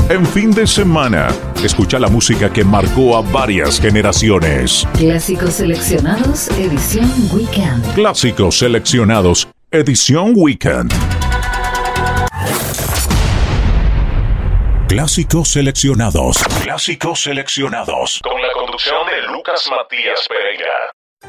En fin de semana, escucha la música que marcó a varias generaciones. Clásicos seleccionados, edición Weekend. Clásicos seleccionados, edición Weekend. Clásicos seleccionados. Clásicos seleccionados. Con la conducción de Lucas Matías Pereira.